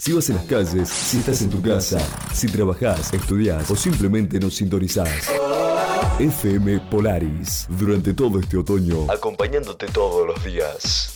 Si vas en las calles, si estás en tu casa, si trabajás, estudiás o simplemente nos sintonizás. FM Polaris, durante todo este otoño, acompañándote todos los días.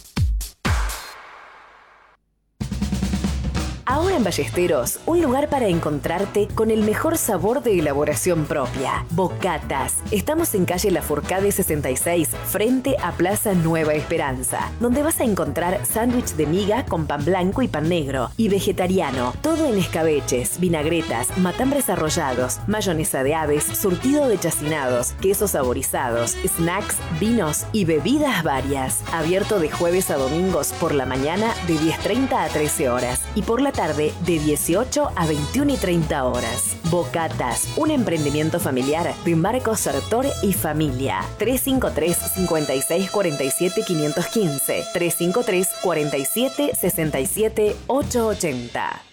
Ahora en Ballesteros, un lugar para encontrarte con el mejor sabor de elaboración propia. Bocatas. Estamos en calle Lafourcade 66, frente a Plaza Nueva Esperanza, donde vas a encontrar sándwich de miga con pan blanco y pan negro, y vegetariano. Todo en escabeches, vinagretas, matambres arrollados, mayonesa de aves, surtido de chacinados, quesos saborizados, snacks, vinos y bebidas varias. Abierto de jueves a domingos por la mañana de 10:30 a 13 horas y por la tarde de 18 a 21:30 horas. Bocatas, un emprendimiento familiar de Marcos Sartor y familia. 353 56 47 515, 353 47 67 880.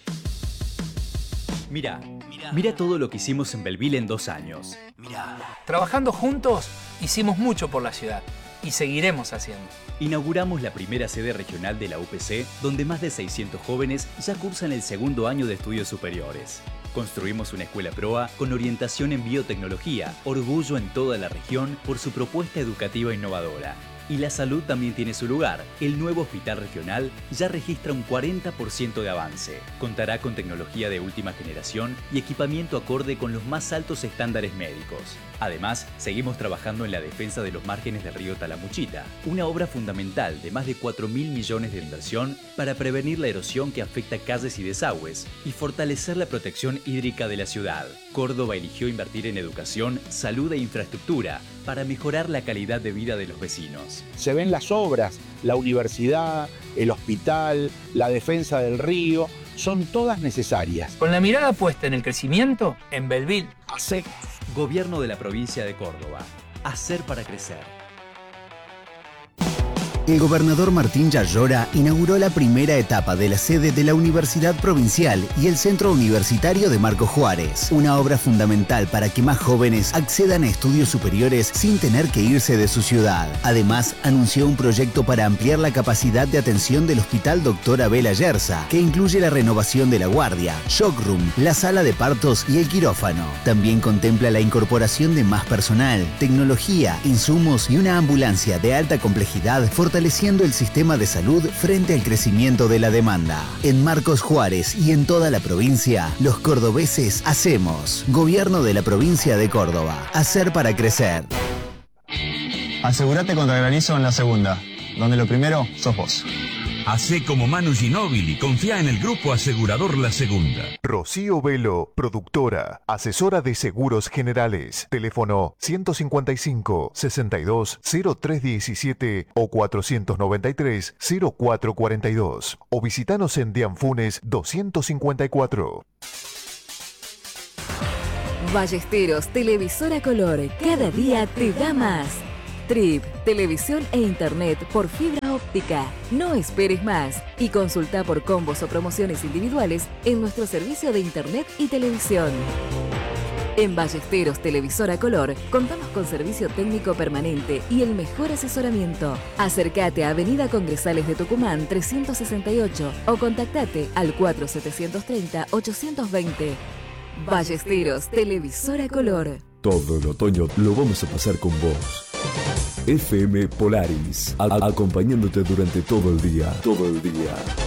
Mira todo lo que hicimos en Belleville en 2 años. Trabajando juntos, hicimos mucho por la ciudad y seguiremos haciendo. Inauguramos la primera sede regional de la UPC, donde más de 600 jóvenes ya cursan el 2º año de estudios superiores. Construimos una escuela proa con orientación en biotecnología, orgullo en toda la región por su propuesta educativa innovadora. Y la salud también tiene su lugar. El nuevo hospital regional ya registra un 40% de avance. Contará con tecnología de última generación y equipamiento acorde con los más altos estándares médicos. Además, seguimos trabajando en la defensa de los márgenes del río Talamuchita, una obra fundamental de más de 4.000 millones de inversión para prevenir la erosión que afecta calles y desagües y fortalecer la protección hídrica de la ciudad. Córdoba eligió invertir en educación, salud e infraestructura para mejorar la calidad de vida de los vecinos. Se ven las obras, la universidad, el hospital, la defensa del río, son todas necesarias. Con la mirada puesta en el crecimiento, en Belleville hacemos. Gobierno de la provincia de Córdoba. Hacer para crecer. El gobernador Martín Yayora inauguró la primera etapa de la sede de la Universidad Provincial y el Centro Universitario de Marcos Juárez, una obra fundamental para que más jóvenes accedan a estudios superiores sin tener que irse de su ciudad. Además, anunció un proyecto para ampliar la capacidad de atención del Hospital Dr. Abel Ayerza, que incluye la renovación de la guardia, shock room, la sala de partos y el quirófano. También contempla la incorporación de más personal, tecnología, insumos y una ambulancia de alta complejidad, fortaleciendo el sistema de salud frente al crecimiento de la demanda. En Marcos Juárez y en toda la provincia, los cordobeses hacemos. Gobierno de la provincia de Córdoba. Hacer para crecer. Asegúrate contra granizo en la segunda, donde lo primero sos vos. Hacé como Manu Ginóbili, confía en el Grupo Asegurador La Segunda. Rocío Velo, productora, asesora de seguros generales. Teléfono 155 62 0317 o 493 0442. O visitanos en Dianfunes 254. Ballesteros, televisora color, cada día te da más. Trip, televisión e internet por fibra óptica. No esperes más y consulta por combos o promociones individuales en nuestro servicio de internet y televisión. En Ballesteros Televisora Color contamos con servicio técnico permanente y el mejor asesoramiento. Acércate a Avenida Congresales de Tucumán 368 o contactate al 4730-820. Ballesteros Televisora Color. Todo el otoño lo vamos a pasar con vos. FM Polaris, acompañándote durante todo el día. Todo el día.